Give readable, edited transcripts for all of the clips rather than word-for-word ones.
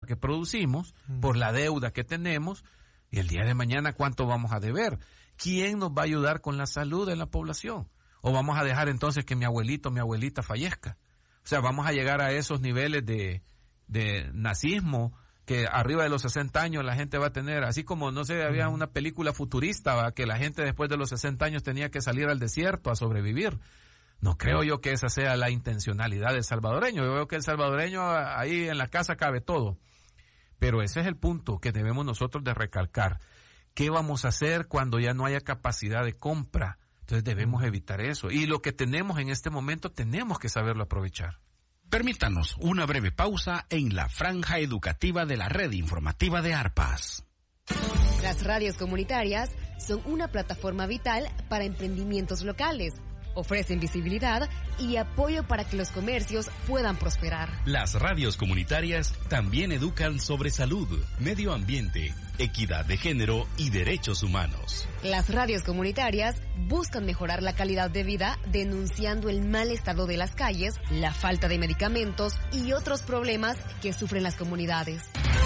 que producimos, por la deuda que tenemos, y el día de mañana ¿cuánto vamos a deber? ¿Quién nos va a ayudar con la salud de la población? ¿O vamos a dejar entonces que mi abuelito o mi abuelita fallezca? O sea, vamos a llegar a esos niveles de nazismo, que arriba de los 60 años la gente va a tener, así como, no sé, había una película futurista, ¿va?, que la gente después de los 60 años tenía que salir al desierto a sobrevivir. No creo yo que esa sea la intencionalidad del salvadoreño. Yo veo que el salvadoreño ahí en la casa cabe todo. Pero ese es el punto que debemos nosotros de recalcar. ¿Qué vamos a hacer cuando ya no haya capacidad de compra? Entonces debemos evitar eso. Y lo que tenemos en este momento tenemos que saberlo aprovechar. Permítanos una breve pausa en la franja educativa de la red informativa de Arpas. Las radios comunitarias son una plataforma vital para emprendimientos locales. Ofrecen visibilidad y apoyo para que los comercios puedan prosperar. Las radios comunitarias también educan sobre salud, medio ambiente, equidad de género y derechos humanos. Las radios comunitarias buscan mejorar la calidad de vida denunciando el mal estado de las calles, la falta de medicamentos y otros problemas que sufren las comunidades.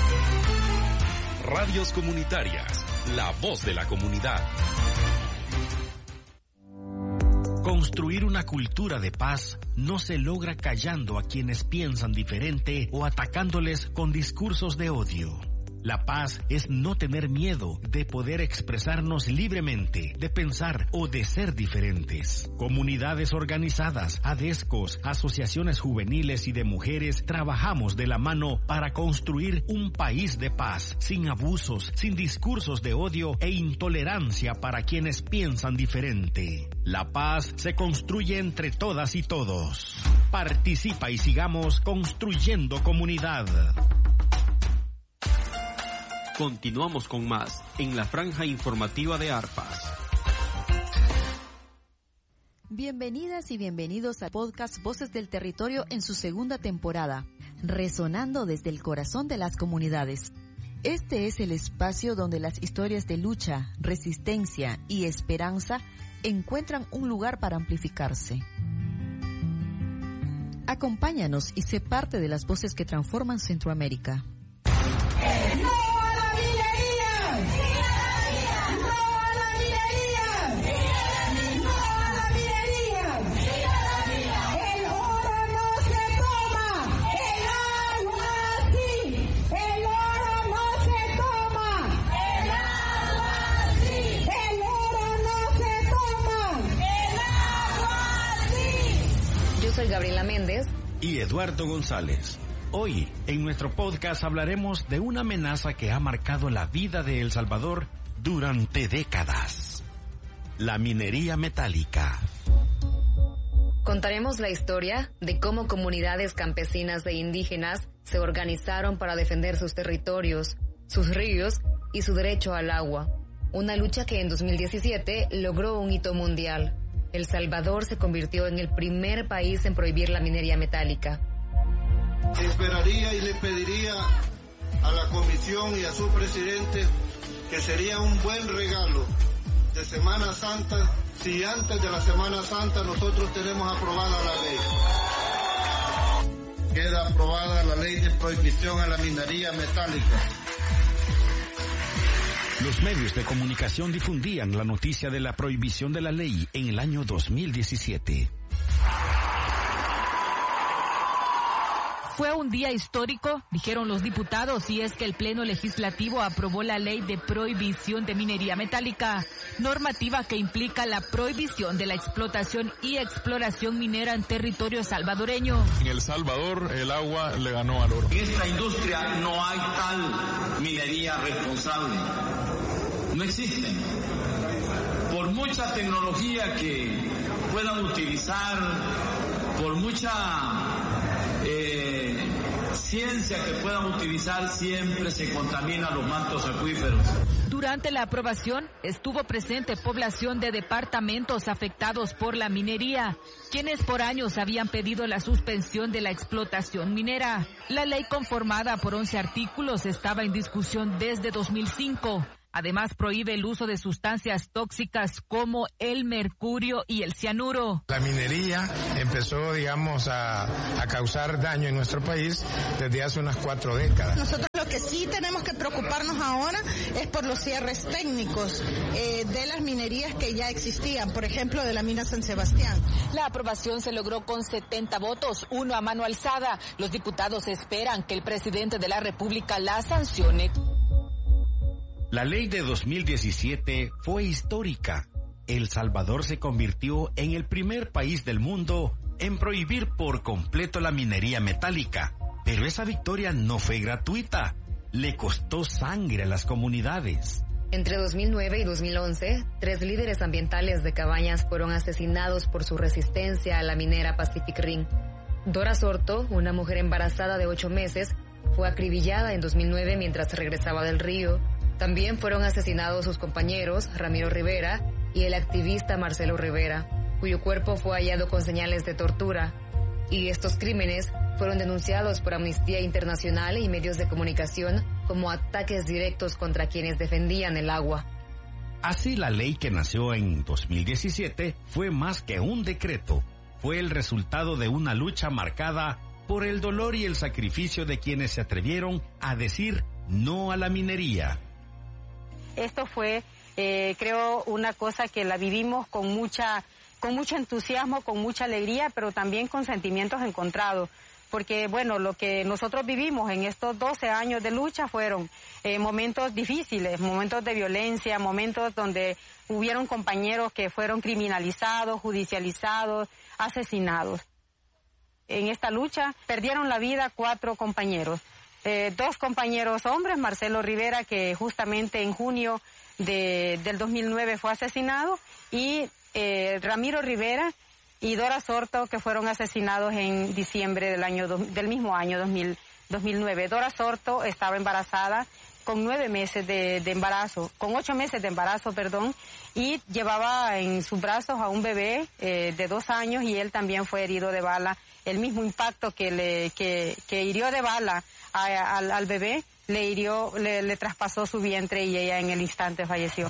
Radios comunitarias, la voz de la comunidad. Construir una cultura de paz no se logra callando a quienes piensan diferente o atacándoles con discursos de odio. La paz es no tener miedo de poder expresarnos libremente, de pensar o de ser diferentes. Comunidades organizadas, ADESCOS, asociaciones juveniles y de mujeres trabajamos de la mano para construir un país de paz, sin abusos, sin discursos de odio e intolerancia para quienes piensan diferente. La paz se construye entre todas y todos. Participa y sigamos construyendo comunidad. Continuamos con más en la franja informativa de Arpas. Bienvenidas y bienvenidos al podcast Voces del Territorio en su segunda temporada, resonando desde el corazón de las comunidades. Este es el espacio donde las historias de lucha, resistencia y esperanza encuentran un lugar para amplificarse. Acompáñanos y sé parte de las voces que transforman Centroamérica. Soy Gabriela Méndez y Eduardo González. Hoy, en nuestro podcast hablaremos de una amenaza que ha marcado la vida de El Salvador durante décadas: la minería metálica. Contaremos la historia de cómo comunidades campesinas e indígenas se organizaron para defender sus territorios, sus ríos y su derecho al agua. Una lucha que en 2017 logró un hito mundial. El Salvador se convirtió en el primer país en prohibir la minería metálica. Esperaría y le pediría a la comisión y a su presidente que sería un buen regalo de Semana Santa si antes de la Semana Santa nosotros tenemos aprobada la ley. Queda aprobada la ley de prohibición a la minería metálica. Los medios de comunicación difundían la noticia de la prohibición de la ley en el año 2017. Fue un día histórico, dijeron los diputados, y es que el Pleno Legislativo aprobó la ley de prohibición de minería metálica, normativa que implica la prohibición de la explotación y exploración minera en territorio salvadoreño. En El Salvador el agua le ganó al oro. En esta industria no hay tal minería responsable. No existen. Por mucha tecnología que puedan utilizar, por mucha ciencia que puedan utilizar, siempre se contaminan los mantos acuíferos. Durante la aprobación estuvo presente población de departamentos afectados por la minería, quienes por años habían pedido la suspensión de la explotación minera. La ley, conformada por 11 artículos, estaba en discusión desde 2005. Además, prohíbe el uso de sustancias tóxicas como el mercurio y el cianuro. La minería empezó, a causar daño en nuestro país desde hace unas 4 décadas. que sí tenemos que preocuparnos ahora es por los cierres técnicos de las minerías que ya existían, por ejemplo, de la mina San Sebastián. La aprobación se logró con 70 votos, 1 a mano alzada. Los diputados esperan que el presidente de la República la sancione. La ley de 2017 fue histórica. El Salvador se convirtió en el primer país del mundo en prohibir por completo la minería metálica. Pero esa victoria no fue gratuita. Le costó sangre a las comunidades. Entre 2009 y 2011, 3 líderes ambientales de Cabañas fueron asesinados por su resistencia a la minera Pacific Rim. Dora Sorto, una mujer embarazada de 8 meses, fue acribillada en 2009 mientras regresaba del río. También fueron asesinados sus compañeros, Ramiro Rivera y el activista Marcelo Rivera, cuyo cuerpo fue hallado con señales de tortura. Y estos crímenes fueron denunciados por Amnistía Internacional y medios de comunicación como ataques directos contra quienes defendían el agua. Así, la ley que nació en 2017 fue más que un decreto. Fue el resultado de una lucha marcada por el dolor y el sacrificio de quienes se atrevieron a decir no a la minería. Esto fue, creo, una cosa que la vivimos con mucho entusiasmo, con mucha alegría, pero también con sentimientos encontrados. Porque, bueno, lo que nosotros vivimos en estos 12 años de lucha fueron momentos difíciles, momentos de violencia, momentos donde hubieron compañeros que fueron criminalizados, judicializados, asesinados. En esta lucha perdieron la vida 4 compañeros. 2 compañeros hombres, Marcelo Rivera, que justamente en junio del 2009 fue asesinado, y Ramiro Rivera y Dora Sorto, que fueron asesinados en diciembre del mismo año 2009. Dora Sorto estaba embarazada con 9 meses de embarazo, con 8 meses de embarazo, y llevaba en sus brazos a un bebé de 2 años, y él también fue herido de bala. El mismo impacto que hirió de bala al bebé, le traspasó su vientre y ella en el instante falleció.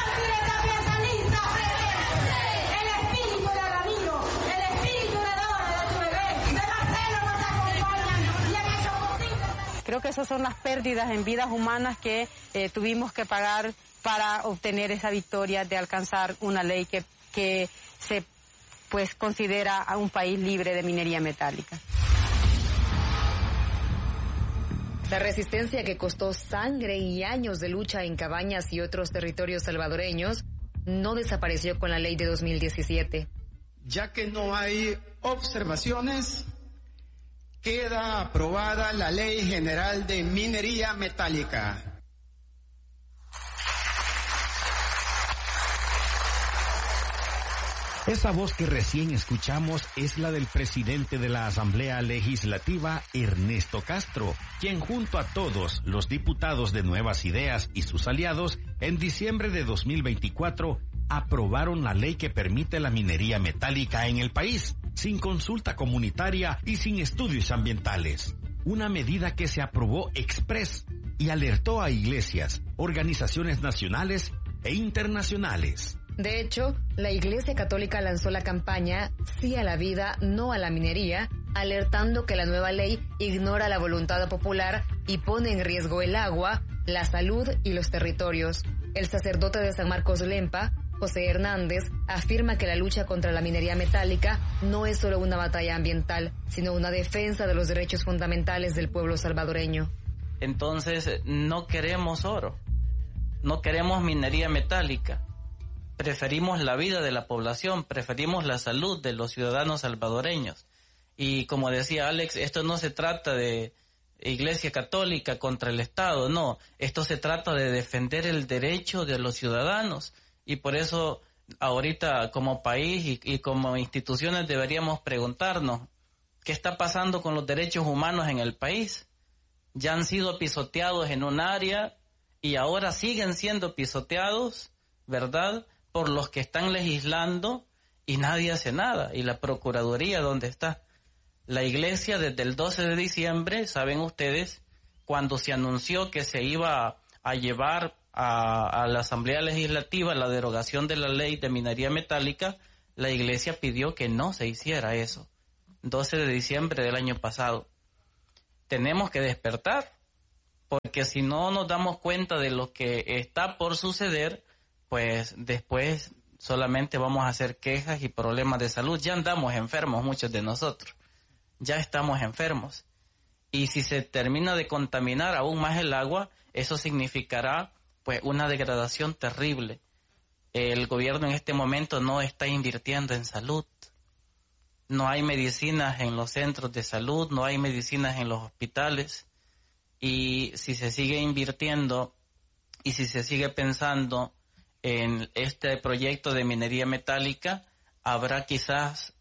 Creo que esas son las pérdidas en vidas humanas que tuvimos que pagar para obtener esa victoria de alcanzar una ley que se considera a un país libre de minería metálica. La resistencia que costó sangre y años de lucha en Cabañas y otros territorios salvadoreños no desapareció con la ley de 2017. Ya que no hay observaciones, queda aprobada la Ley General de Minería Metálica. Esa voz que recién escuchamos es la del presidente de la Asamblea Legislativa, Ernesto Castro, quien junto a todos los diputados de Nuevas Ideas y sus aliados, en diciembre de 2024, aprobaron la ley que permite la minería metálica en el país, sin consulta comunitaria y sin estudios ambientales. Una medida que se aprobó express y alertó a iglesias, organizaciones nacionales e internacionales. De hecho, la Iglesia Católica lanzó la campaña Sí a la vida, no a la minería, alertando que la nueva ley ignora la voluntad popular y pone en riesgo el agua, la salud y los territorios. El sacerdote de San Marcos Lempa, José Hernández, afirma que la lucha contra la minería metálica no es solo una batalla ambiental, sino una defensa de los derechos fundamentales del pueblo salvadoreño. Entonces, no queremos oro, no queremos minería metálica. Preferimos la vida de la población, preferimos la salud de los ciudadanos salvadoreños. Y como decía Alex, esto no se trata de Iglesia Católica contra el Estado, no. Esto se trata de defender el derecho de los ciudadanos. Y por eso ahorita como país y como instituciones deberíamos preguntarnos, ¿qué está pasando con los derechos humanos en el país? Ya han sido pisoteados en un área y ahora siguen siendo pisoteados, ¿verdad?, por los que están legislando y nadie hace nada. ¿Y la Procuraduría dónde está? La Iglesia desde el 12 de diciembre, saben ustedes, cuando se anunció que se iba a llevar a la Asamblea Legislativa la derogación de la ley de minería metálica, la Iglesia pidió que no se hiciera eso. 12 de diciembre del año pasado. Tenemos que despertar. porque si no nos damos cuenta de lo que está por suceder, pues después solamente vamos a hacer quejas y problemas de salud. Ya andamos enfermos muchos de nosotros, ya estamos enfermos. Y si se termina de contaminar aún más el agua, eso significará pues una degradación terrible. El gobierno en este momento no está invirtiendo en salud. No hay medicinas en los centros de salud, no hay medicinas en los hospitales. Y si se sigue invirtiendo y si se sigue pensando en este proyecto de minería metálica, habrá quizás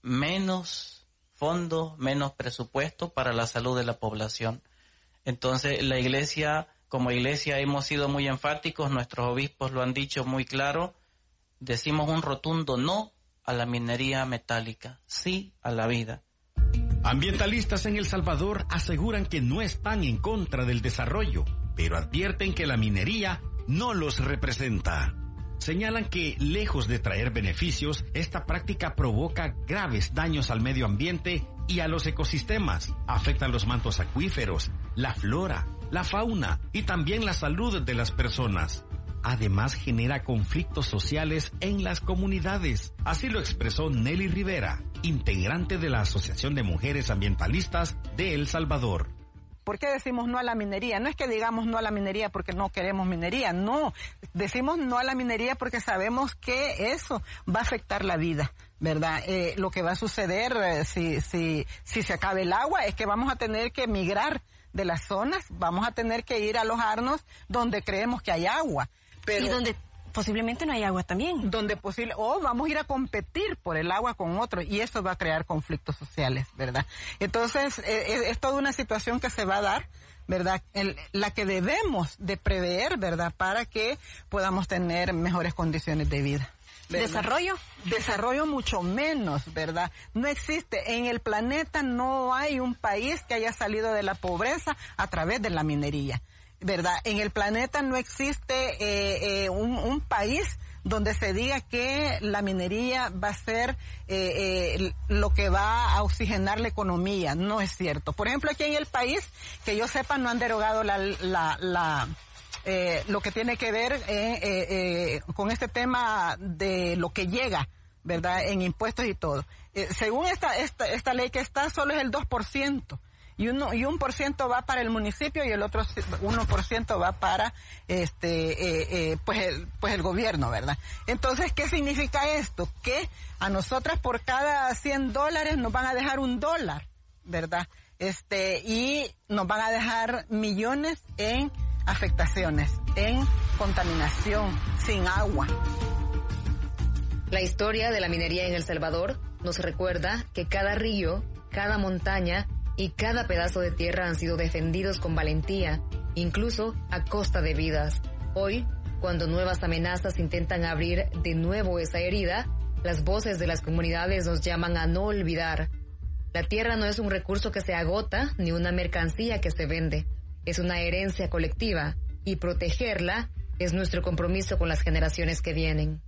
menos fondos, menos presupuesto para la salud de la población. Entonces, la iglesia, como iglesia hemos sido muy enfáticos, nuestros obispos lo han dicho muy claro, decimos un rotundo no a la minería metálica, sí a la vida. Ambientalistas en El Salvador aseguran que no están en contra del desarrollo, pero advierten que la minería no los representa. Señalan que, lejos de traer beneficios, esta práctica provoca graves daños al medio ambiente y a los ecosistemas. Afecta los mantos acuíferos, la flora, la fauna y también la salud de las personas. Además, genera conflictos sociales en las comunidades. Así lo expresó Nelly Rivera, integrante de la Asociación de Mujeres Ambientalistas de El Salvador. ¿Por qué decimos no a la minería? No es que digamos no a la minería porque no queremos minería, no. Decimos no a la minería porque sabemos que eso va a afectar la vida, ¿verdad? Lo que va a suceder si se acaba el agua es que vamos a tener que migrar de las zonas, vamos a tener que ir a alojarnos donde creemos que hay agua. Pero, y donde posiblemente no hay agua también. O vamos a ir a competir por el agua con otros y eso va a crear conflictos sociales, ¿verdad? Entonces, es toda una situación que se va a dar, ¿verdad? La que debemos de prever, ¿verdad? Para que podamos tener mejores condiciones de vida. ¿Verdad? Desarrollo mucho menos, ¿verdad? No existe, en el planeta no hay un país que haya salido de la pobreza a través de la minería, ¿verdad? En el planeta no existe un país donde se diga que la minería va a ser lo que va a oxigenar la economía. No es cierto. Por ejemplo, aquí en el país, que yo sepa, no han derogado lo que tiene que ver con este tema de lo que llega, ¿verdad? En impuestos y todo. Según esta ley que está, solo es el 2%. Y un 1% va para el municipio y el otro 1% va para pues el gobierno, ¿verdad? Entonces, ¿qué significa esto? Que a nosotras por cada $100 nos van a dejar $1, ¿verdad? Y nos van a dejar millones en afectaciones, en contaminación, sin agua. La historia de la minería en El Salvador nos recuerda que cada río, cada montaña y cada pedazo de tierra han sido defendidos con valentía, incluso a costa de vidas. Hoy, cuando nuevas amenazas intentan abrir de nuevo esa herida, las voces de las comunidades nos llaman a no olvidar. La tierra no es un recurso que se agota ni una mercancía que se vende. Es una herencia colectiva y protegerla es nuestro compromiso con las generaciones que vienen.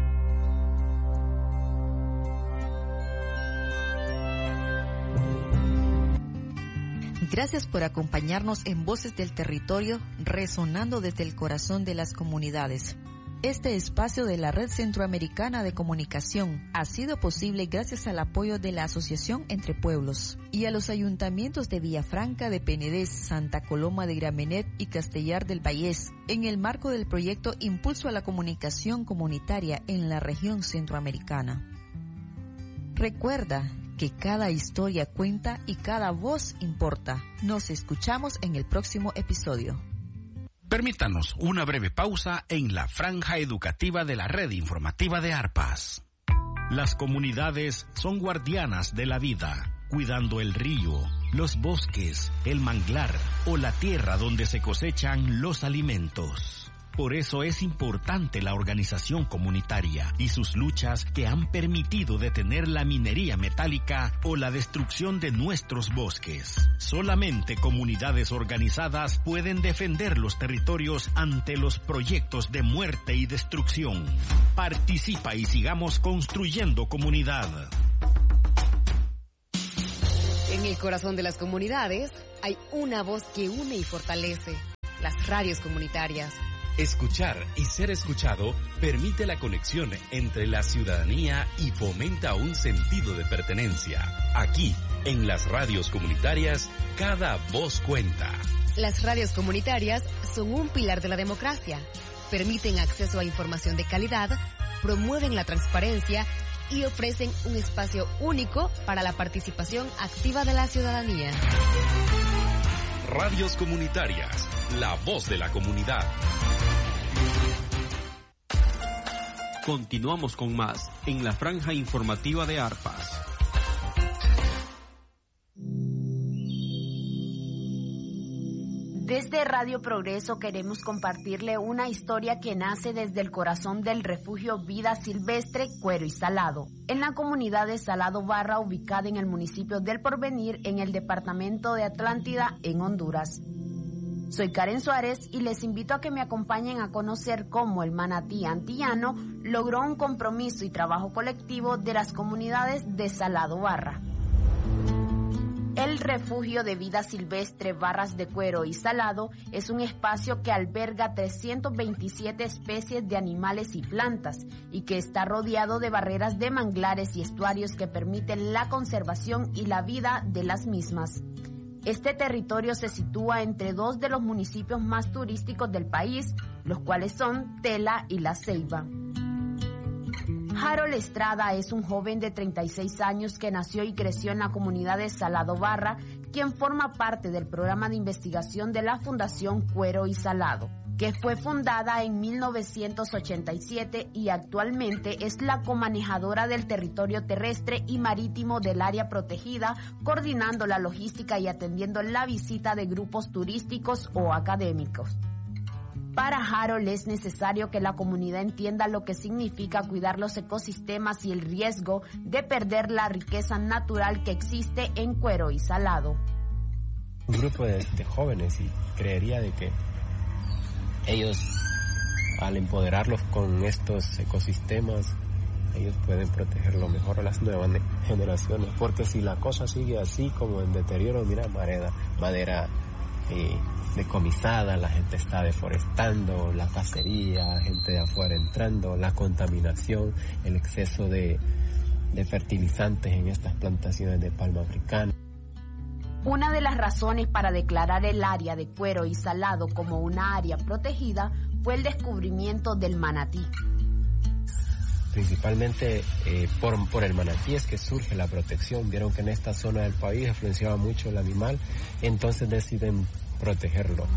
Gracias por acompañarnos en Voces del Territorio, resonando desde el corazón de las comunidades. Este espacio de la Red Centroamericana de Comunicación ha sido posible gracias al apoyo de la Asociación Entre Pueblos y a los ayuntamientos de Villafranca de Penedés, Santa Coloma de Gramenet y Castellar del Vallés, en el marco del proyecto Impulso a la Comunicación Comunitaria en la región centroamericana. Recuerda que cada historia cuenta y cada voz importa. Nos escuchamos en el próximo episodio. Permítanos una breve pausa en la franja educativa de la red informativa de ARPAS. Las comunidades son guardianas de la vida, cuidando el río, los bosques, el manglar o la tierra donde se cosechan los alimentos. Por eso es importante la organización comunitaria y sus luchas que han permitido detener la minería metálica o la destrucción de nuestros bosques. Solamente comunidades organizadas pueden defender los territorios ante los proyectos de muerte y destrucción. Participa y sigamos construyendo comunidad. En el corazón de las comunidades hay una voz que une y fortalece: las radios comunitarias. Escuchar y ser escuchado permite la conexión entre la ciudadanía y fomenta un sentido de pertenencia. Aquí, en las radios comunitarias, cada voz cuenta. Las radios comunitarias son un pilar de la democracia. Permiten acceso a información de calidad, promueven la transparencia y ofrecen un espacio único para la participación activa de la ciudadanía. Radios comunitarias, la voz de la comunidad. Continuamos con más en la franja informativa de Arpas. Desde Radio Progreso queremos compartirle una historia que nace desde el corazón del refugio Vida Silvestre Cuero y Salado, en la comunidad de Salado Barra, ubicada en el municipio del Porvenir, en el departamento de Atlántida, en Honduras. Soy Karen Suárez y les invito a que me acompañen a conocer cómo el manatí antillano logró un compromiso y trabajo colectivo de las comunidades de Salado Barra. El refugio de vida silvestre Barras de Cuero y Salado es un espacio que alberga 327 especies de animales y plantas y que está rodeado de barreras de manglares y estuarios que permiten la conservación y la vida de las mismas. Este territorio se sitúa entre dos de los municipios más turísticos del país, los cuales son Tela y La Ceiba. Harold Estrada es un joven de 36 años que nació y creció en la comunidad de Salado Barra, quien forma parte del programa de investigación de la Fundación Cuero y Salado, que fue fundada en 1987 y actualmente es la comanejadora del territorio terrestre y marítimo del área protegida, coordinando la logística y atendiendo la visita de grupos turísticos o académicos. Para Harold es necesario que la comunidad entienda lo que significa cuidar los ecosistemas y el riesgo de perder la riqueza natural que existe en Cuero y Salado. Un grupo de jóvenes, y creería de que ellos, al empoderarlos con estos ecosistemas, ellos pueden protegerlo mejor a las nuevas generaciones, porque si la cosa sigue así como en deterioro, mira, madera decomisada, la gente está deforestando, la cacería, gente de afuera entrando, la contaminación, el exceso de fertilizantes en estas plantaciones de palma africana. Una de las razones para declarar el área de Cuero y Salado como una área protegida fue el descubrimiento del manatí. Principalmente por el manatí es que surge la protección. Vieron que en esta zona del país influenciaba mucho el animal, entonces deciden protegerlo.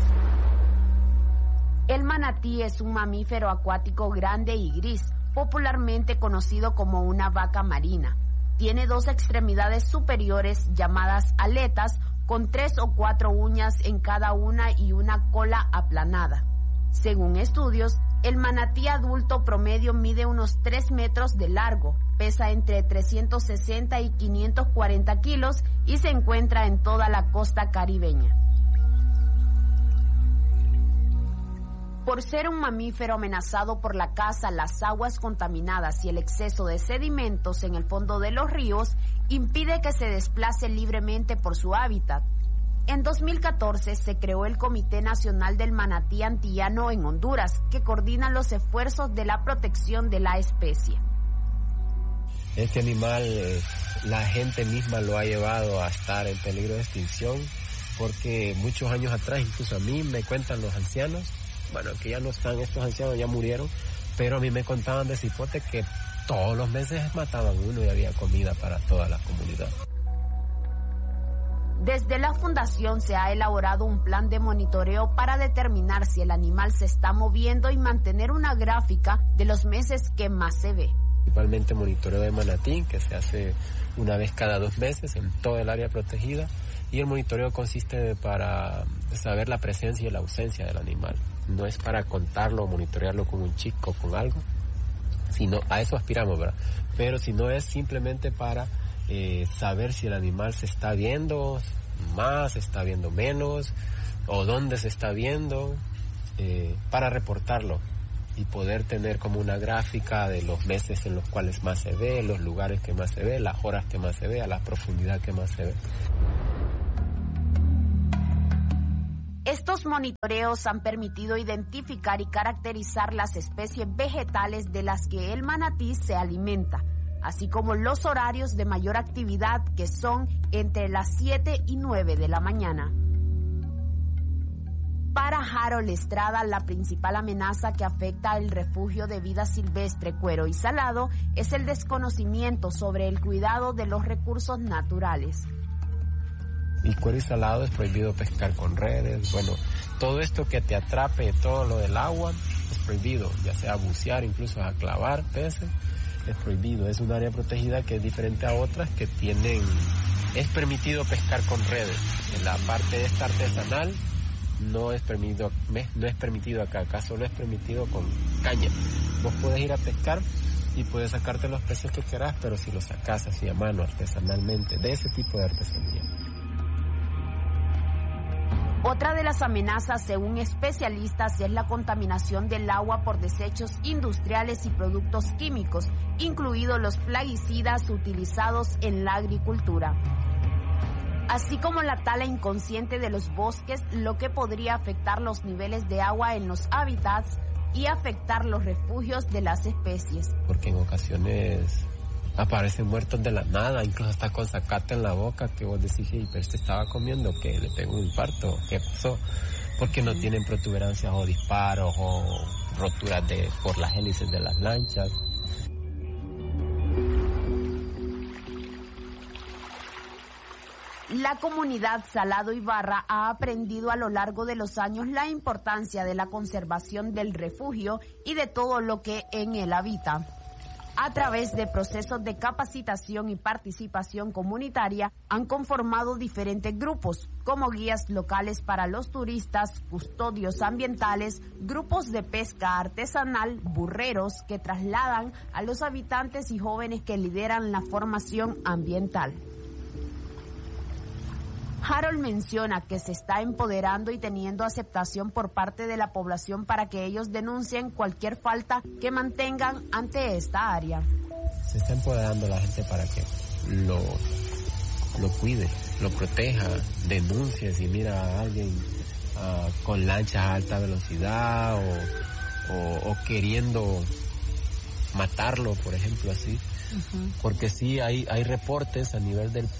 El manatí es un mamífero acuático grande y gris, popularmente conocido como una vaca marina. Tiene dos extremidades superiores llamadas aletas, con 3 o 4 uñas en cada una y una cola aplanada. Según estudios, el manatí adulto promedio mide unos 3 metros de largo, pesa entre 360 y 540 kilos y se encuentra en toda la costa caribeña. Por ser un mamífero amenazado por la caza, las aguas contaminadas y el exceso de sedimentos en el fondo de los ríos, impide que se desplace libremente por su hábitat. En 2014 se creó el Comité Nacional del Manatí Antillano en Honduras, que coordina los esfuerzos de la protección de la especie. Este animal, la gente misma lo ha llevado a estar en peligro de extinción, porque muchos años atrás, incluso a mí me cuentan los ancianos, bueno, que ya no están, estos ancianos ya murieron, pero a mí me contaban de cipote que todos los meses mataban uno y había comida para toda la comunidad. Desde la fundación se ha elaborado un plan de monitoreo para determinar si el animal se está moviendo y mantener una gráfica de los meses que más se ve. Principalmente monitoreo de manatí, que se hace una vez cada 2 meses en toda el área protegida, y el monitoreo consiste para saber la presencia y la ausencia del animal. No es para contarlo o monitorearlo con un chip o con algo, sino a eso aspiramos, ¿verdad? Pero si no es simplemente para saber si el animal se está viendo más, se está viendo menos, o dónde se está viendo, para reportarlo y poder tener como una gráfica de los meses en los cuales más se ve, los lugares que más se ve, las horas que más se ve, a la profundidad que más se ve. Estos monitoreos han permitido identificar y caracterizar las especies vegetales de las que el manatí se alimenta, así como los horarios de mayor actividad, que son entre las 7 y 9 de la mañana. Para Harold Estrada, la principal amenaza que afecta al refugio de vida silvestre Cuero y Salado es el desconocimiento sobre el cuidado de los recursos naturales. Y Cuero y Salado es prohibido pescar con redes, bueno, todo esto que te atrape, todo lo del agua es prohibido, ya sea bucear, incluso a clavar peces, es prohibido. Es un área protegida que es diferente a otras que tienen, es permitido pescar con redes. En la parte esta artesanal no es permitido acá solo es permitido con caña. Vos podés ir a pescar y puedes sacarte los peces que querás, pero si los sacás así a mano, artesanalmente, de ese tipo de artesanía. Otra de las amenazas, según especialistas, es la contaminación del agua por desechos industriales y productos químicos, incluidos los plaguicidas utilizados en la agricultura, así como la tala inconsciente de los bosques, lo que podría afectar los niveles de agua en los hábitats y afectar los refugios de las especies. Porque en ocasiones aparecen muertos de la nada, incluso hasta con zacate en la boca, que vos decís, pero este estaba comiendo, que le pegó un infarto, ¿qué pasó? Porque no tienen protuberancias o disparos o roturas por las hélices de las lanchas. La comunidad Salado y Barra ha aprendido a lo largo de los años la importancia de la conservación del refugio y de todo lo que en él habita. A través de procesos de capacitación y participación comunitaria, han conformado diferentes grupos, como guías locales para los turistas, custodios ambientales, grupos de pesca artesanal, burreros que trasladan a los habitantes y jóvenes que lideran la formación ambiental. Harold menciona que se está empoderando y teniendo aceptación por parte de la población para que ellos denuncien cualquier falta que mantengan ante esta área. Se está empoderando la gente para que lo cuide, lo proteja, denuncie si mira a alguien con lanchas a alta velocidad o queriendo matarlo, por ejemplo, así. Uh-huh. Porque sí hay reportes a nivel de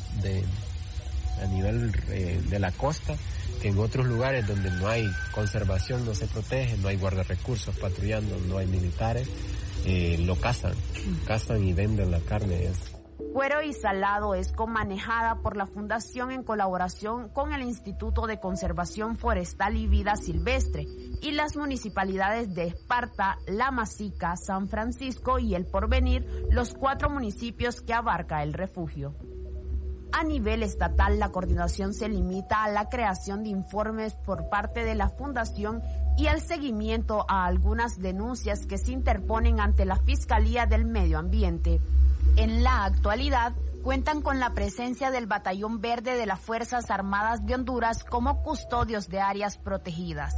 la costa, que en otros lugares donde no hay conservación, no se protege, no hay guardarrecursos patrullando, no hay militares, lo cazan y venden la carne. Cuero y Salado es comanejada por la Fundación en colaboración con el Instituto de Conservación Forestal y Vida Silvestre y las municipalidades de Esparta, La Masica, San Francisco y El Porvenir, los 4 municipios que abarca el refugio. A nivel estatal, la coordinación se limita a la creación de informes por parte de la Fundación y al seguimiento a algunas denuncias que se interponen ante la Fiscalía del Medio Ambiente. En la actualidad, cuentan con la presencia del Batallón Verde de las Fuerzas Armadas de Honduras como custodios de áreas protegidas.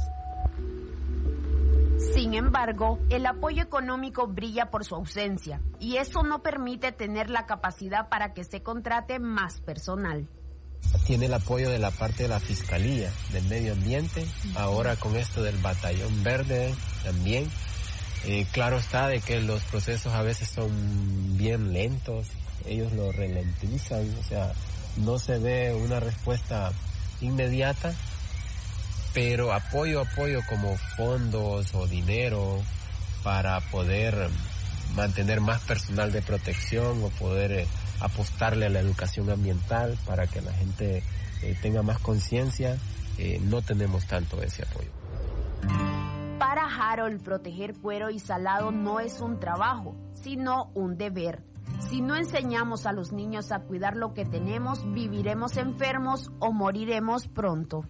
Sin embargo, el apoyo económico brilla por su ausencia y eso no permite tener la capacidad para que se contrate más personal. Tiene el apoyo de la parte de la Fiscalía del Medio Ambiente, ahora con esto del Batallón Verde también. Claro está de que los procesos a veces son bien lentos, ellos lo ralentizan, o sea, no se ve una respuesta inmediata, pero apoyo como fondos o dinero para poder mantener más personal de protección o poder apostarle a la educación ambiental para que la gente tenga más conciencia, no tenemos tanto ese apoyo. Para Harold, proteger Cuero y Salado no es un trabajo, sino un deber. Si no enseñamos a los niños a cuidar lo que tenemos, viviremos enfermos o moriremos pronto.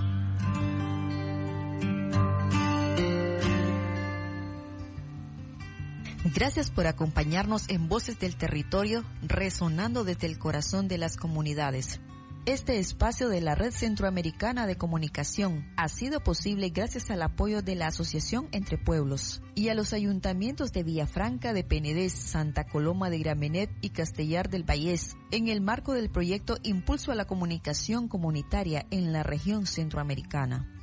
Gracias por acompañarnos en Voces del Territorio, resonando desde el corazón de las comunidades. Este espacio de la Red Centroamericana de Comunicación ha sido posible gracias al apoyo de la Asociación Entre Pueblos y a los ayuntamientos de Villafranca de Penedés, Santa Coloma de Gramenet y Castellar del Vallés, en el marco del proyecto Impulso a la Comunicación Comunitaria en la región centroamericana.